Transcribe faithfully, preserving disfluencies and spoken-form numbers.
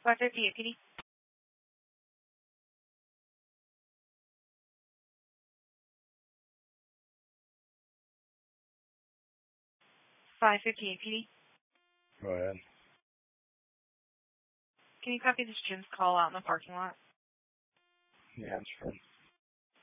five fifty-eight P D. five fifty-eight P D. Go ahead. Can you copy this Jim's call out in the parking lot? Yeah, that's fine.